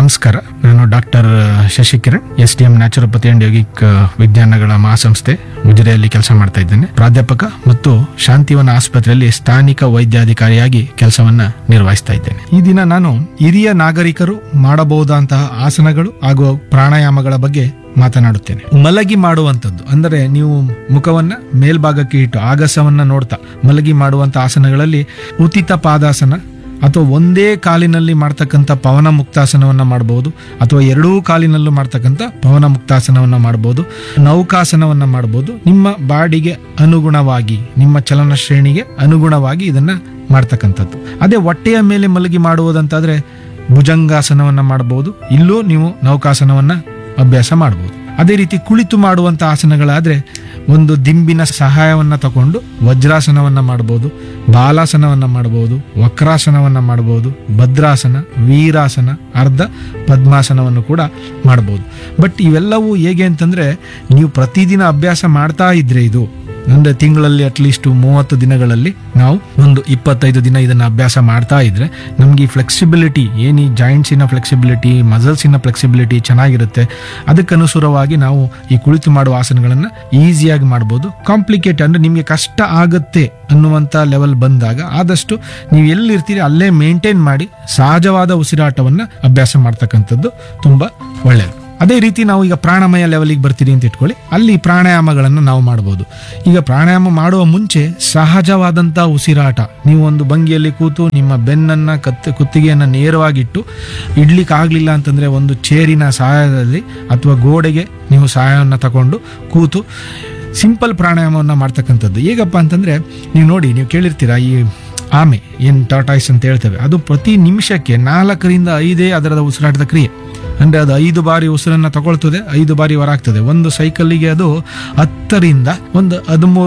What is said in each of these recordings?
ನಮಸ್ಕಾರ. ನಾನು doctor Shashikiran, SDM naturopathy and yogic ವಿಜ್ಞಾನಗಳ ಮಹಾಸಂಸ್ಥೆ ಉಜಿರೆಯಲ್ಲಿ ಕೆಲಸ ಮಾಡ್ತಾ ಇದ್ದೇನೆ. ಪ್ರಾಧ್ಯಾಪಕ ಮತ್ತು ಶಾಂತಿವನ ಆಸ್ಪತ್ರೆಯಲ್ಲಿ ಸ್ಥಾನಿಕ ವೈದ್ಯಾಧಿಕಾರಿಯಾಗಿ ಕೆಲಸವನ್ನ ನಿರ್ವಹಿಸ್ತಾ ಇದ್ದೇನೆ. ಈ ದಿನ ನಾನು ಹಿರಿಯ ನಾಗರಿಕರು ಮಾಡಬಹುದಂತಹ ಆಸನಗಳು ಹಾಗೂ ಪ್ರಾಣಾಯಾಮಗಳ ಬಗ್ಗೆ ಮಾತನಾಡುತ್ತೇನೆ. ಮಲಗಿ ಮಾಡುವಂಥದ್ದು ಅಂದರೆ ನೀವು ಮುಖವನ್ನ ಮೇಲ್ಭಾಗಕ್ಕೆ ಇಟ್ಟು ಆಗಸವನ್ನ ನೋಡ್ತಾ ಮಲಗಿ ಮಾಡುವಂತ ಆಸನಗಳಲ್ಲಿ ಉತ್ತಿತ ಪಾದಾಸನ ಅಥವಾ ಒಂದೇ ಕಾಲಿನಲ್ಲಿ ಮಾಡ್ತಕ್ಕಂಥ ಪವನ ಮುಕ್ತಾಸನವನ್ನ ಮಾಡಬಹುದು, ಅಥವಾ ಎರಡೂ ಕಾಲಿನಲ್ಲೂ ಮಾಡ್ತಕ್ಕಂಥ ಪವನ ಮುಕ್ತಾಸನವನ್ನ ಮಾಡಬಹುದು, ನೌಕಾಸನವನ್ನ ಮಾಡಬಹುದು. ನಿಮ್ಮ ಬಾಡಿಗೆ ಅನುಗುಣವಾಗಿ, ನಿಮ್ಮ ಚಲನ ಶ್ರೇಣಿಗೆ ಅನುಗುಣವಾಗಿ ಇದನ್ನ ಮಾಡ್ತಕ್ಕಂಥದ್ದು. ಅದೇ ಹೊಟ್ಟೆಯ ಮೇಲೆ ಮಲಗಿ ಮಾಡುವುದಂತಾದ್ರೆ ಭುಜಂಗಾಸನವನ್ನ ಮಾಡಬಹುದು. ಇಲ್ಲೂ ನೀವು ನೌಕಾಸನವನ್ನ ಅಭ್ಯಾಸ ಮಾಡಬಹುದು. ಅದೇ ರೀತಿ ಕುಳಿತು ಮಾಡುವಂತ ಆಸನಗಳಾದ್ರೆ ಒಂದು ದಿಂಬಿನ ಸಹಾಯವನ್ನ ತಗೊಂಡು ವಜ್ರಾಸನವನ್ನ ಮಾಡಬಹುದು, ಬಾಲಾಸನವನ್ನ ಮಾಡಬಹುದು, ವಕ್ರಾಸನವನ್ನ ಮಾಡಬಹುದು, ಭದ್ರಾಸನ, ವೀರಾಸನ, ಅರ್ಧ ಪದ್ಮಾಸನವನ್ನು ಕೂಡ ಮಾಡಬಹುದು. ಬಟ್ ಇವೆಲ್ಲವೂ ಹೇಗೆ ಅಂತಂದ್ರೆ ನೀವು ಪ್ರತಿದಿನ ಅಭ್ಯಾಸ ಮಾಡ್ತಾ ಇದ್ರೆ, ಇದು ಅಂದ್ರೆ ತಿಂಗಳಲ್ಲಿ ಅಟ್ಲೀಸ್ಟ್ 30 ದಿನಗಳಲ್ಲಿ ನಾವು ಒಂದು 25 ದಿನ ಇದನ್ನ ಅಭ್ಯಾಸ ಮಾಡ್ತಾ ಇದ್ರೆ ನಮ್ಗೆ ಈ ಫ್ಲೆಕ್ಸಿಬಿಲಿಟಿ ಏನು, ಈ ಜಾಯಿಂಟ್ಸಿನ ಫ್ಲೆಕ್ಸಿಬಿಲಿಟಿ, ಮಸಲ್ಸಿನ ಫ್ಲೆಕ್ಸಿಬಿಲಿಟಿ ಚೆನ್ನಾಗಿರುತ್ತೆ. ಅದಕ್ಕನುಸಾರವಾಗಿ ನಾವು ಈ ಕುಳಿತು ಮಾಡುವ ಆಸನಗಳನ್ನ ಈಸಿಯಾಗಿ ಮಾಡ್ಬೋದು. ಕಾಂಪ್ಲಿಕೇಟ್ ಅಂದ್ರೆ ನಿಮ್ಗೆ ಕಷ್ಟ ಆಗುತ್ತೆ ಅನ್ನುವಂತ ಲೆವೆಲ್ ಬಂದಾಗ ಆದಷ್ಟು ನೀವು ಎಲ್ಲಿರ್ತೀರಿ ಅಲ್ಲೇ ಮೇಂಟೈನ್ ಮಾಡಿ ಸಹಜವಾದ ಉಸಿರಾಟವನ್ನ ಅಭ್ಯಾಸ ಮಾಡ್ತಕ್ಕಂಥದ್ದು ತುಂಬಾ ಒಳ್ಳೆಯದು. ಅದೇ ರೀತಿ ನಾವು ಈಗ ಪ್ರಾಣಮಯ ಲೆವೆಲ್ಗೆ ಬರ್ತೀರಿ ಅಂತ ಇಟ್ಕೊಳ್ಳಿ, ಅಲ್ಲಿ ಪ್ರಾಣಾಯಾಮಗಳನ್ನು ನಾವು ಮಾಡಬಹುದು. ಈಗ ಪ್ರಾಣಾಯಾಮ ಮಾಡುವ ಮುಂಚೆ ಸಹಜವಾದಂತಹ ಉಸಿರಾಟ, ನೀವು ಒಂದು ಭಂಗಿಯಲ್ಲಿ ಕೂತು ನಿಮ್ಮ ಬೆನ್ನನ್ನ ಕುತ್ತಿಗೆಯನ್ನ ನೇರವಾಗಿಟ್ಟು ಇಡ್ಲಿಕ್ಕೆ ಆಗ್ಲಿಲ್ಲ ಅಂತಂದ್ರೆ ಒಂದು ಚೇರಿನ ಸಹಾಯದಲ್ಲಿ ಅಥವಾ ಗೋಡೆಗೆ ನೀವು ಸಹಾಯವನ್ನು ತಗೊಂಡು ಕೂತು ಸಿಂಪಲ್ ಪ್ರಾಣಾಯಾಮವನ್ನು ಮಾಡ್ತಕ್ಕಂಥದ್ದು. ಹೇಗಪ್ಪ ಅಂತಂದ್ರೆ ನೀವು ನೋಡಿ, ನೀವು ಕೇಳಿರ್ತೀರಾ ಈ ಆಮೆ ಏನ್ ಟಾಟಾಯ್ಸ್ ಅಂತ ಹೇಳ್ತೇವೆ, ಅದು ಪ್ರತಿ ನಿಮಿಷಕ್ಕೆ 4 ರಿಂದ 5 ಅದರದ ಉಸಿರಾಟದ ಕ್ರಿಯೆ. ಅಂದ್ರೆ ಅದು 5 ಬಾರಿ ಉಸಿರನ್ನ ತಗೊಳ್ತದೆ, 5 ಬಾರಿ ಹೊರಾಗ್ತದೆ. ಒಂದು ಸೈಕಲ್ಗೆ ಅದು 10 ರಿಂದ ಒಂದು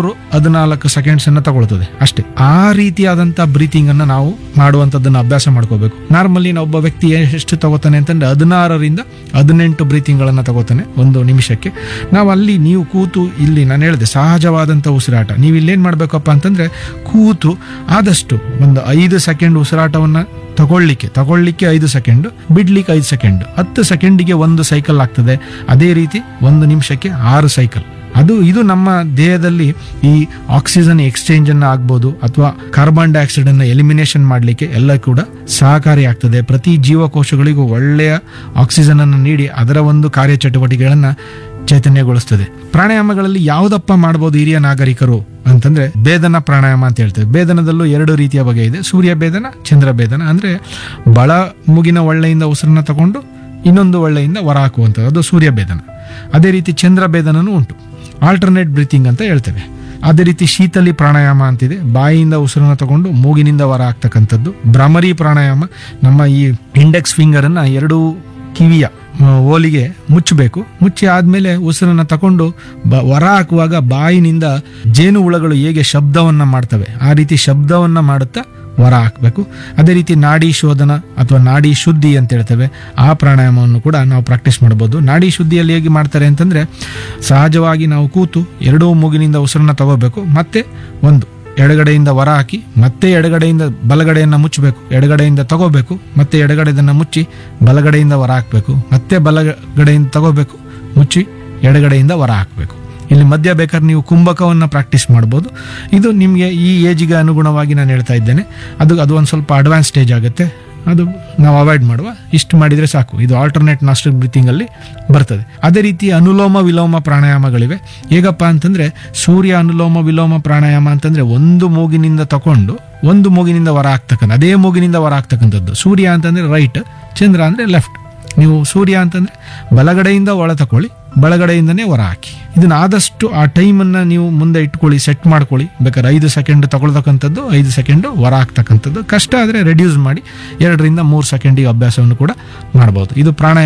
13-14 ಸೆಕೆಂಡ್ಸ್ ಅನ್ನ ತಗೊಳ್ತದೆ ಅಷ್ಟೇ. ಆ ರೀತಿಯಾದಂತಹ ಬ್ರೀತಿಂಗ್ ಅನ್ನ ನಾವು ಮಾಡುವಂತದ್ದನ್ನ ಅಭ್ಯಾಸ ಮಾಡ್ಕೋಬೇಕು. ನಾರ್ಮಲಿ ಒಬ್ಬ ವ್ಯಕ್ತಿ ಎಷ್ಟು ತಗೋತಾನೆ ಅಂತಂದ್ರೆ 16 ರಿಂದ 18 ಬ್ರೀತಿಂಗ್ ಗಳನ್ನ ತಗೋತಾನೆ ಒಂದು ನಿಮಿಷಕ್ಕೆ. ನಾವು ಅಲ್ಲಿ ನೀವು ಕೂತು, ಇಲ್ಲಿ ನಾನು ಹೇಳಿದೆ ಸಹಜವಾದಂತ ಉಸಿರಾಟ, ನೀವು ಇಲ್ಲೇನ್ ಮಾಡ್ಬೇಕಪ್ಪ ಅಂತಂದ್ರೆ ಕೂತು ಆದಷ್ಟು ಒಂದು 5 ಸೆಕೆಂಡ್ ಉಸಿರಾಟವನ್ನ ತಗೊಳ್ಳಿಕ್ಕೆ 5 ಸೆಕೆಂಡ್, ಬಿಡ್ಲಿಕ್ಕೆ 5 ಸೆಕೆಂಡ್, 10 ಸೆಕೆಂಡಿಗೆ ಒಂದು ಸೈಕಲ್ ಆಗ್ತದೆ. ಅದೇ ರೀತಿ 1 ನಿಮಿಷಕ್ಕೆ 6 ಸೈಕಲ್. ಇದು ನಮ್ಮ ದೇಹದಲ್ಲಿ ಈ ಆಕ್ಸಿಜನ್ ಎಕ್ಸ್ಚೇಂಜ್ ಅನ್ನ ಆಗ್ಬೋದು ಅಥವಾ ಕಾರ್ಬನ್ ಡೈಆಕ್ಸೈಡ್ ಅನ್ನ ಎಲಿಮಿನೇಷನ್ ಮಾಡ್ಲಿಕ್ಕೆ ಎಲ್ಲ ಕೂಡ ಸಹಕಾರಿ ಆಗ್ತದೆ. ಪ್ರತಿ ಜೀವಕೋಶಗಳಿಗೂ ಒಳ್ಳೆಯ ಆಕ್ಸಿಜನ್ ಅನ್ನು ನೀಡಿ ಅದರ ಒಂದು ಕಾರ್ಯಚಟುವಟಿಕೆಗಳನ್ನ ಚೈತನ್ಯಗೊಳಿಸ್ತದೆ. ಪ್ರಾಣಾಯಾಮಗಳಲ್ಲಿ ಯಾವುದಪ್ಪ ಮಾಡಬಹುದು ಹಿರಿಯ ನಾಗರಿಕರು ಅಂತಂದ್ರೆ ಭೇದನ ಪ್ರಾಣಾಯಾಮ ಅಂತ ಹೇಳ್ತೇವೆ. ಭೇದನದಲ್ಲೂ 2 ರೀತಿಯ ಬಗೆ ಇದೆ, ಸೂರ್ಯ ಭೇದನ, ಚಂದ್ರ ಭೇದನ. ಅಂದ್ರೆ ಬಳ ಮುಗಿನ ಒಳ್ಳೆಯಿಂದ ಉಸಿರನ್ನ ತಗೊಂಡು ಇನ್ನೊಂದು ಒಳ್ಳೆಯಿಂದ ಹೊರ ಹಾಕುವಂಥದ್ದು, ಅದು ಸೂರ್ಯ ಭೇದನ. ಅದೇ ರೀತಿ ಚಂದ್ರ ಭೇದನೂ ಉಂಟು, ಆಲ್ಟರ್ನೇಟ್ ಬ್ರೀತಿಂಗ್ ಅಂತ ಹೇಳ್ತೇವೆ. ಅದೇ ರೀತಿ ಶೀತಲಿ ಪ್ರಾಣಾಯಾಮ ಅಂತಿದೆ, ಬಾಯಿಯಿಂದ ಉಸಿರನ್ನ ತಗೊಂಡು ಮೂಗಿನಿಂದ ಹೊರ ಹಾಕ್ತಕ್ಕಂಥದ್ದು. ಭ್ರಮರಿ ಪ್ರಾಣಾಯಾಮ, ನಮ್ಮ ಈ ಇಂಡೆಕ್ಸ್ ಫಿಂಗರ್ ಅನ್ನ 2 ಕಿವಿಯ ಓಲಿಗೆ ಮುಚ್ಚಬೇಕು. ಮುಚ್ಚಿ ಆದ್ಮೇಲೆ ಉಸಿರನ್ನ ತಕೊಂಡು ಹೊರ ಹಾಕುವಾಗ ಬಾಯಿನಿಂದ ಜೇನು ಹುಳಗಳು ಹೇಗೆ ಶಬ್ದವನ್ನ ಮಾಡ್ತವೆ ಆ ರೀತಿ ಶಬ್ದವನ್ನ ಮಾಡುತ್ತಾ ಹೊರ ಹಾಕಬೇಕು. ಅದೇ ರೀತಿ ನಾಡಿ ಶೋಧನ ಅಥವಾ ನಾಡಿ ಶುದ್ಧಿ ಅಂತ ಹೇಳ್ತೇವೆ, ಆ ಪ್ರಾಣಾಯಾಮವನ್ನು ಕೂಡ ನಾವು ಪ್ರಾಕ್ಟೀಸ್ ಮಾಡಬಹುದು. ನಾಡಿ ಶುದ್ಧಿಯಲ್ಲಿ ಹೇಗೆ ಮಾಡ್ತಾರೆ ಅಂತಂದ್ರೆ ಸಹಜವಾಗಿ ನಾವು ಕೂತು 2 ಮೂಗಿನಿಂದ ಉಸಿರನ್ನ ತಗೋಬೇಕು, ಮತ್ತೆ ಒಂದು ಎಡಗಡೆಯಿಂದ ಹೊರ ಹಾಕಿ ಮತ್ತೆ ಎಡಗಡೆಯಿಂದ ಬಲಗಡೆಯನ್ನ ಮುಚ್ಚಬೇಕು, ಎಡಗಡೆಯಿಂದ ತಗೋಬೇಕು, ಮತ್ತೆ ಎಡಗಡೆದನ್ನ ಮುಚ್ಚಿ ಬಲಗಡೆಯಿಂದ ಹೊರ ಹಾಕಬೇಕು, ಮತ್ತೆ ಬಲಗಡೆಯಿಂದ ತಗೋಬೇಕು, ಮುಚ್ಚಿ ಎಡಗಡೆಯಿಂದ ಹೊರ ಹಾಕಬೇಕು. ಇಲ್ಲಿ ಮಧ್ಯ ಬೇಕಾದ್ರೆ ನೀವು ಕುಂಭಕವನ್ನ ಪ್ರಾಕ್ಟೀಸ್ ಮಾಡ್ಬೋದು. ಇದು ನಿಮಗೆ ಈ ಏಜಿಗೆ ಅನುಗುಣವಾಗಿ ನಾನು ಹೇಳ್ತಾ ಇದ್ದೇನೆ. ಅದು ಒಂದು ಸ್ವಲ್ಪ ಅಡ್ವಾನ್ಸ್ ಸ್ಟೇಜ್ ಆಗುತ್ತೆ, ಅದು ನಾವು ಅವಾಯ್ಡ್ ಮಾಡುವ. ಇಷ್ಟು ಮಾಡಿದ್ರೆ ಸಾಕು. ಇದು ಆಲ್ಟರ್ನೇಟ್ ನಾಸ್ಟ್ರಿಲ್ ಬ್ರೀತಿಂಗ್ ಅಲ್ಲಿ ಬರ್ತದೆ. ಅದೇ ರೀತಿ ಅನುಲೋಮ ವಿಲೋಮ ಪ್ರಾಣಾಯಾಮಗಳಿವೆ. ಹೇಗಪ್ಪ ಅಂತಂದ್ರೆ ಸೂರ್ಯ ಅನುಲೋಮ ವಿಲೋಮ ಪ್ರಾಣಾಯಾಮ ಅಂತಂದ್ರೆ ಒಂದು ಮೂಗಿನಿಂದ ತಕೊಂಡು ಒಂದು ಮೂಗಿನಿಂದ ಹೊರ ಹಾಕ್ತಕ್ಕಂಥ, ಅದೇ ಮೂಗಿನಿಂದ ಹೊರ ಹಾಕ್ತಕ್ಕಂಥದ್ದು. ಸೂರ್ಯ ಅಂತಂದ್ರೆ ರೈಟ್, ಚಂದ್ರ ಅಂದ್ರೆ ಲೆಫ್ಟ್. ನೀವು ಸೂರ್ಯ ಅಂತಂದ್ರೆ ಬಲಗಡೆಯಿಂದ ಒಳ ತಕೊಳ್ಳಿ, ಬಲಗಡೆಯಿಂದನೇ ಹೊರ ಹಾಕಿ. ಇದನ್ನ ಆದಷ್ಟು ಆ ಟೈಮನ್ನು ನೀವು ಮುಂದೆ ಇಟ್ಕೊಳ್ಳಿ, ಸೆಟ್ ಮಾಡ್ಕೊಳ್ಳಿ. ಬೇಕಾದ್ರೆ 5 ಸೆಕೆಂಡ್ ತಗೊಳ್ತಕ್ಕಂಥದ್ದು, 5 ಸೆಕೆಂಡ್ ಹೊರ ಹಾಕ್ತಕ್ಕಂಥದ್ದು. ಕಷ್ಟ ಆದರೆ ರೆಡ್ಯೂಸ್ ಮಾಡಿ 2 ರಿಂದ 3 ಸೆಕೆಂಡಿಗೆ ಅಭ್ಯಾಸವನ್ನು ಕೂಡ ಮಾಡಬಹುದು. ಇದು ಪ್ರಾಣಾಯಾಮ.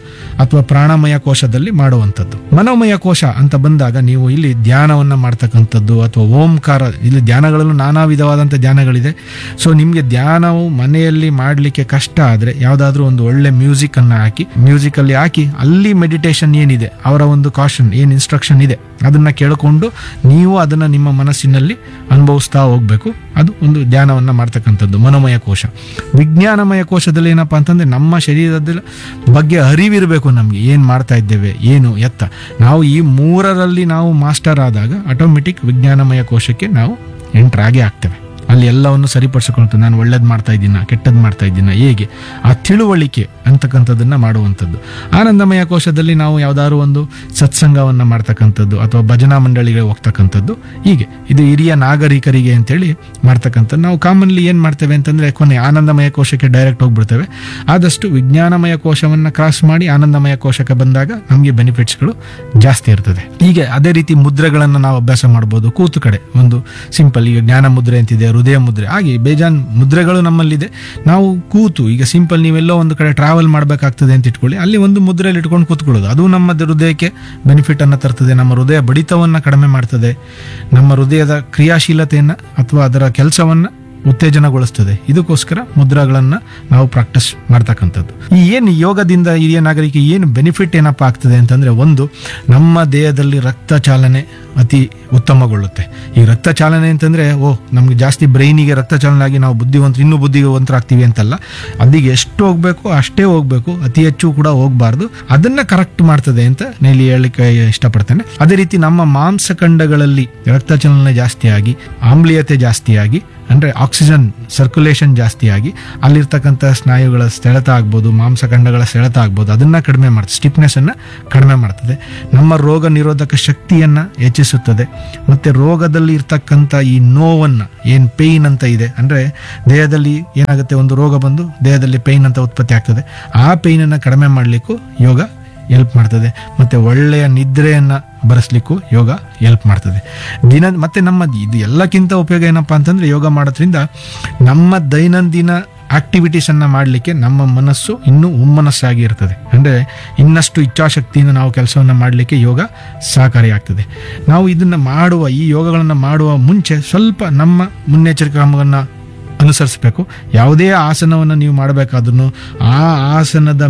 ಅಥವಾ ಪ್ರಾಣಮಯ ಕೋಶದಲ್ಲಿ ಮಾಡುವಂಥದ್ದು. ಮನೋಮಯ ಕೋಶ ಅಂತ ಬಂದಾಗ ನೀವು ಇಲ್ಲಿ ಧ್ಯಾನವನ್ನ ಮಾಡ್ತಕ್ಕಂಥದ್ದು ಅಥವಾ ಓಂಕಾರ, ಇಲ್ಲಿ ಧ್ಯಾನಗಳಲ್ಲೂ ನಾನಾ ವಿಧವಾದಂಥ ಧ್ಯಾನಗಳಿದೆ. ಸೊ ನಿಮಗೆ ಧ್ಯಾನವು ಮನೆಯಲ್ಲಿ ಮಾಡಲಿಕ್ಕೆ ಕಷ್ಟ ಆದರೆ ಯಾವುದಾದ್ರೂ ಒಂದು ಒಳ್ಳೆ ಮ್ಯೂಸಿಕಲ್ಲಿ ಹಾಕಿ ಅಲ್ಲಿ ಮೆಡಿಟೇಷನ್ ಏನಿದೆ, ಅವರ ಒಂದು ಕಾಷನ್ ಏನು ಇನ್ಸ್ಟ್ರಕ್ಷನ್ ಇದೆ ಅದನ್ನ ಕೇಳಿಕೊಂಡು ನೀವು ಅದನ್ನ ನಿಮ್ಮ ಮನಸ್ಸಿನಲ್ಲಿ ಅನುಭವಿಸ್ತಾ ಹೋಗ್ಬೇಕು. ಅದು ಒಂದು ಧ್ಯಾನವನ್ನ ಮಾಡ್ತಕ್ಕಂಥದ್ದು ಮನೋಮಯ ಕೋಶ. ವಿಜ್ಞಾನಮಯ ಕೋಶದಲ್ಲಿ ಏನಪ್ಪಾ ಅಂತಂದ್ರೆ ನಮ್ಮ ಶರೀರದ ಬಗ್ಗೆ ಅರಿವಿರಬೇಕು, ನಮ್ಗೆ ಏನ್ ಮಾಡ್ತಾ ಇದ್ದೇವೆ, ಏನು ಎತ್ತ. ನಾವು ಈ ಮೂರರಲ್ಲಿ ನಾವು ಮಾಸ್ಟರ್ ಆದಾಗ ಆಟೋಮೆಟಿಕ್ ವಿಜ್ಞಾನಮಯ ಕೋಶಕ್ಕೆ ನಾವು ಎಂಟರ್ ಆಗೇ ಆಗ್ತೇವೆ. ಅಲ್ಲಿ ಎಲ್ಲವನ್ನು ಸರಿಪಡಿಸಿಕೊಂಡು ನಾನು ಒಳ್ಳೇದು ಮಾಡ್ತಾ ಇದ್ದೀನ, ಕೆಟ್ಟದ್ದು ಮಾಡ್ತಾ ಇದ್ದೀನ, ಹೇಗೆ ಆ ತಿಳುವಳಿಕೆ ಅಂತಕ್ಕಂಥದ್ದನ್ನ ಮಾಡುವಂಥದ್ದು. ಆನಂದಮಯ ಕೋಶದಲ್ಲಿ ನಾವು ಯಾವ್ದಾದ್ರು ಒಂದು ಸತ್ಸಂಗವನ್ನ ಮಾಡ್ತಕ್ಕಂಥದ್ದು ಅಥವಾ ಭಜನಾ ಮಂಡಳಿಗೆ ಹೋಗ್ತಕ್ಕಂಥದ್ದು. ಹೀಗೆ ಇದು ಹಿರಿಯ ನಾಗರಿಕರಿಗೆ ಅಂತೇಳಿ ಮಾಡ್ತಕ್ಕಂಥದ್ದು. ನಾವು ಕಾಮನ್ಲಿ ಏನ್ ಮಾಡ್ತೇವೆ ಅಂತಂದ್ರೆ ಕೊನೆ ಆನಂದಮಯ ಕೋಶಕ್ಕೆ ಡೈರೆಕ್ಟ್ ಹೋಗ್ಬಿಡ್ತೇವೆ. ಆದಷ್ಟು ವಿಜ್ಞಾನಮಯ ಕೋಶವನ್ನ ಕ್ರಾಸ್ ಮಾಡಿ ಆನಂದಮಯ ಕೋಶಕ್ಕೆ ಬಂದಾಗ ನಮಗೆ ಬೆನಿಫಿಟ್ಸ್ಗಳು ಜಾಸ್ತಿ ಇರ್ತದೆ. ಹೀಗೆ ಅದೇ ರೀತಿ ಮುದ್ರೆಗಳನ್ನು ನಾವು ಅಭ್ಯಾಸ ಮಾಡ್ಬೋದು. ಕೂತು ಕಡೆ ಒಂದು ಸಿಂಪಲ್, ಈಗ ಜ್ಞಾನ ಮುದ್ರೆ ಅಂತಿದೆ, ಹೃದಯ ಮುದ್ರೆ, ಹಾಗೆ ಬೇಜಾನ್ ಮುದ್ರೆಗಳು ನಮ್ಮಲ್ಲಿದೆ. ನಾವು ಕೂತು ಈಗ ಸಿಂಪಲ್ ನೀವೆಲ್ಲೋ ಒಂದು ಕಡೆ ಟ್ರಾವೆಲ್ ಮಾಡಬೇಕಾಗ್ತದೆ ಅಂತ ಇಟ್ಕೊಳ್ಳಿ, ಅಲ್ಲಿ ಒಂದು ಮುದ್ರೆಯಲ್ಲಿ ಇಟ್ಕೊಂಡು ಕೂತ್ಕೊಳ್ಳೋದು, ಅದು ನಮ್ಮ ಹೃದಯಕ್ಕೆ ಬೆನಿಫಿಟ್ ಅನ್ನ ತರ್ತದೆ. ನಮ್ಮ ಹೃದಯ ಬಡಿತವನ್ನ ಕಡಿಮೆ ಮಾಡ್ತದೆ, ನಮ್ಮ ಹೃದಯದ ಕ್ರಿಯಾಶೀಲತೆಯನ್ನ ಅಥವಾ ಅದರ ಕೆಲಸವನ್ನ ಉತ್ತೇಜನಗೊಳಿಸ್ತದೆ. ಇದಕ್ಕೋಸ್ಕರ ಮುದ್ರಾಗಳನ್ನ ನಾವು ಪ್ರಾಕ್ಟೀಸ್ ಮಾಡ್ತಕ್ಕಂಥದ್ದು. ಈ ಏನು ಯೋಗದಿಂದ ಹಿರಿಯ ನಾಗರಿಕ ಏನು ಬೆನಿಫಿಟ್ ಏನಪ್ಪಾ ಆಗ್ತದೆ ಅಂತಂದ್ರೆ, ಒಂದು, ನಮ್ಮ ದೇಹದಲ್ಲಿ ರಕ್ತ ಚಾಲನೆ ಅತಿ ಉತ್ತಮಗೊಳ್ಳುತ್ತೆ. ಈ ರಕ್ತ ಚಾಲನೆ ಅಂತಂದ್ರೆ ನಮ್ಗೆ ಜಾಸ್ತಿ ಬ್ರೈನಿಗೆ ರಕ್ತ ಚಾಲನೆ ಆಗಿ ನಾವು ಇನ್ನೂ ಬುದ್ಧಿವಂತರಾಗ್ತೀವಿ ಅಂತಲ್ಲ. ಅಲ್ಲಿಗೆ ಎಷ್ಟು ಹೋಗ್ಬೇಕು ಅಷ್ಟೇ ಹೋಗ್ಬೇಕು, ಅತಿ ಹೆಚ್ಚು ಕೂಡ ಹೋಗ್ಬಾರ್ದು. ಅದನ್ನ ಕರೆಕ್ಟ್ ಮಾಡ್ತದೆ ಅಂತ ನಾನು ಇಲ್ಲಿ ಹೇಳಲಿಕ್ಕೆ ಇಷ್ಟಪಡ್ತೇನೆ. ಅದೇ ರೀತಿ ನಮ್ಮ ಮಾಂಸಖಂಡಗಳಲ್ಲಿ ರಕ್ತ ಚಲನೆ ಜಾಸ್ತಿಯಾಗಿ, ಆಮ್ಲೀಯತೆ ಜಾಸ್ತಿಯಾಗಿ, ಅಂದ್ರೆ ಆಕ್ಸಿಜನ್ ಸರ್ಕ್ಯುಲೇಷನ್ ಜಾಸ್ತಿಯಾಗಿ ಅಲ್ಲಿರ್ತಕ್ಕಂಥ ಸ್ನಾಯುಗಳ ಸೆಳೆತ ಆಗ್ಬೋದು, ಮಾಂಸಖಂಡಗಳ ಸೆಳೆತ ಆಗ್ಬೋದು, ಅದನ್ನ ಕಡಿಮೆ ಮಾಡ್ತದೆ, ಸ್ಟಿಫ್ನೆಸ್ ಅನ್ನ ಕಡಿಮೆ ಮಾಡ್ತದೆ. ನಮ್ಮ ರೋಗ ನಿರೋಧಕ ಶಕ್ತಿಯನ್ನ ಹೆಚ್ಚಿಸುತ್ತದೆ. ಮತ್ತೆ ರೋಗದಲ್ಲಿ ಇರ್ತಕ್ಕಂಥ ಈ ನೋವನ್ನ, ಏನ್ ಪೇಯ್ನ್ ಅಂತ ಇದೆ, ಅಂದ್ರೆ ದೇಹದಲ್ಲಿ ಏನಾಗುತ್ತೆ, ಒಂದು ರೋಗ ಬಂದು ದೇಹದಲ್ಲಿ ಪೇಯ್ನ್ ಅಂತ ಉತ್ಪತ್ತಿ ಆಗ್ತದೆ, ಆ ಪೇಯ್ನ್ ಅನ್ನ ಕಡಿಮೆ ಮಾಡ್ಲಿಕ್ಕೂ ಯೋಗ ಹೆಲ್ಪ್ ಮಾಡ್ತದೆ. ಮತ್ತೆ ಒಳ್ಳೆಯ ನಿದ್ರೆಯನ್ನ ಬರೆಸ್ಲಿಕ್ಕೂ ಯೋಗ ಹೆಲ್ಪ್ ಮಾಡ್ತದೆ. ಮತ್ತೆ ನಮ್ಮ ಇದು ಎಲ್ಲಕ್ಕಿಂತ ಉಪಯೋಗ ಏನಪ್ಪಾ ಅಂತಂದ್ರೆ, ಯೋಗ ಮಾಡೋದ್ರಿಂದ ನಮ್ಮ ದೈನಂದಿನ ಆಕ್ಟಿವಿಟೀಸ್ ಅನ್ನ ಮಾಡಲಿಕ್ಕೆ ನಮ್ಮ ಮನಸ್ಸು ಇನ್ನೂ ಹುಮ್ಮನಸ್ಸಾಗಿ ಇರ್ತದೆ. ಅಂದ್ರೆ ಇನ್ನಷ್ಟು ಇಚ್ಛಾಶಕ್ತಿಯಿಂದ ನಾವು ಕೆಲಸವನ್ನ ಮಾಡಲಿಕ್ಕೆ ಯೋಗ ಸಹಕಾರಿಯಾಗ್ತದೆ. ನಾವು ಇದನ್ನ ಈ ಯೋಗಗಳನ್ನ ಮಾಡುವ ಮುಂಚೆ ಸ್ವಲ್ಪ ನಮ್ಮ ಮುನ್ನೆಚ್ಚರಿಕೆ ಕ್ರಮವನ್ನ ಅನುಸರಿಸಬೇಕು. ಯಾವುದೇ ಆಸನವನ್ನು ನೀವು ಮಾಡಬೇಕಾದ್ರೂ ಆ ಆಸನದ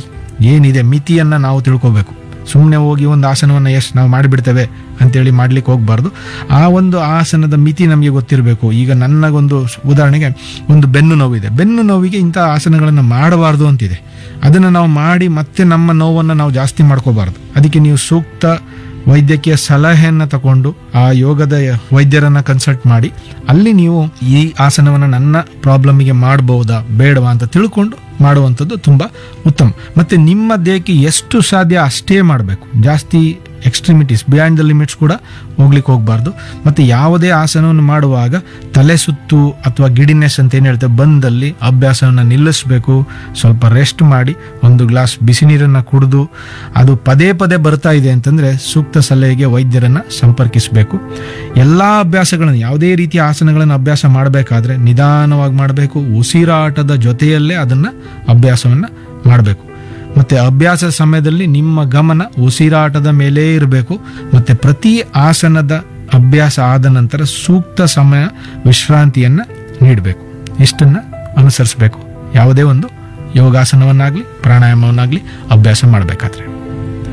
ಮಿತಿಯನ್ನ ನಾವು ತಿಳ್ಕೋಬೇಕು. ಸುಮ್ಮನೆ ಹೋಗಿ ಒಂದು ಆಸನವನ್ನು ನಾವು ಮಾಡಿಬಿಡ್ತೇವೆ ಅಂತೇಳಿ ಮಾಡ್ಲಿಕ್ಕೆ ಹೋಗ್ಬಾರ್ದು. ಆ ಒಂದು ಆಸನದ ಮಿತಿ ನಮಗೆ ಗೊತ್ತಿರಬೇಕು. ಈಗ ನನಗೊಂದು ಉದಾಹರಣೆಗೆ ಒಂದು ಬೆನ್ನು ನೋವಿದೆ, ಬೆನ್ನು ನೋವಿಗೆ ಇಂಥ ಆಸನಗಳನ್ನು ಮಾಡಬಾರ್ದು ಅಂತಿದೆ. ಅದನ್ನು ನಾವು ಮಾಡಿ ಮತ್ತೆ ನಮ್ಮ ನೋವನ್ನು ನಾವು ಜಾಸ್ತಿ ಮಾಡ್ಕೋಬಾರ್ದು. ಅದಕ್ಕೆ ನೀವು ಸೂಕ್ತ ವೈದ್ಯಕೀಯ ಸಲಹೆಯನ್ನ ತಗೊಂಡು ಆ ಯೋಗದ ವೈದ್ಯರನ್ನ ಕನ್ಸಲ್ಟ್ ಮಾಡಿ ಅಲ್ಲಿ ನೀವು ಈ ಆಸನವನ್ನು ನನ್ನ ಪ್ರಾಬ್ಲಮ್ಗೆ ಮಾಡಬಹುದಾ ಬೇಡವಾ ಅಂತ ತಿಳ್ಕೊಂಡು ಮಾಡುವಂಥದ್ದು ತುಂಬಾ ಉತ್ತಮ. ಮತ್ತೆ ನಿಮ್ಮ ದೇಹಕ್ಕೆ ಎಷ್ಟು ಸಾಧ್ಯ ಅಷ್ಟೇ ಮಾಡಬೇಕು. ಜಾಸ್ತಿ ಎಕ್ಸ್ಟ್ರಿಮಿಟೀಸ್ ಬಿಯಾಂಡ್ ದ ಲಿಮಿಟ್ಸ್ ಕೂಡ ಹೋಗ್ಲಿಕ್ಕೆ ಹೋಗ್ಬಾರ್ದು. ಮತ್ತೆ ಯಾವುದೇ ಆಸನವನ್ನು ಮಾಡುವಾಗ ತಲೆ ಸುತ್ತು ಅಥವಾ ಗಿಡಿನೆಸ್ ಅಂತ ಏನ್ ಹೇಳ್ತೇವೆ ಬಂದಲ್ಲಿ ಅಭ್ಯಾಸವನ್ನು ನಿಲ್ಲಿಸಬೇಕು. ಸ್ವಲ್ಪ ರೆಸ್ಟ್ ಮಾಡಿ ಒಂದು ಗ್ಲಾಸ್ ಬಿಸಿ ನೀರನ್ನ ಕುಡಿದು, ಅದು ಪದೇ ಪದೇ ಬರ್ತಾ ಇದೆ ಅಂತಂದ್ರೆ ಸೂಕ್ತ ಸಲಹೆಗೆ ವೈದ್ಯರನ್ನ ಸಂಪರ್ಕಿಸಬೇಕು. ಎಲ್ಲಾ ಅಭ್ಯಾಸಗಳನ್ನು, ಯಾವುದೇ ರೀತಿಯ ಆಸನಗಳನ್ನು ಅಭ್ಯಾಸ ಮಾಡಬೇಕಾದ್ರೆ ನಿಧಾನವಾಗಿ ಮಾಡಬೇಕು. ಉಸಿರಾಟದ ಜೊತೆಯಲ್ಲೇ ಅದನ್ನ ಅಭ್ಯಾಸವನ್ನ ಮಾಡಬೇಕು. ಮತ್ತೆ ಅಭ್ಯಾಸ ಸಮಯದಲ್ಲಿ ನಿಮ್ಮ ಗಮನ ಉಸಿರಾಟದ ಮೇಲೆ ಇರಬೇಕು. ಮತ್ತೆ ಪ್ರತಿ ಆಸನದ ಅಭ್ಯಾಸ ಆದ ನಂತರ ಸೂಕ್ತ ಸಮಯ ವಿಶ್ರಾಂತಿಯನ್ನ ನೀಡಬೇಕು. ಇಷ್ಟನ್ನ ಅನುಸರಿಸಬೇಕು ಯಾವುದೇ ಒಂದು ಯೋಗಾಸನವನ್ನಾಗ್ಲಿ ಪ್ರಾಣಾಯಾಮವನ್ನಾಗ್ಲಿ ಅಭ್ಯಾಸ ಮಾಡಬೇಕಾದ್ರೆ.